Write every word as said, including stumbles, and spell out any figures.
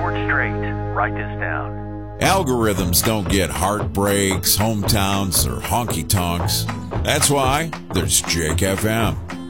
George Strait. Write this down. Algorithms don't get heartbreaks, hometowns, or honky-tonks. That's why there's Jake F M.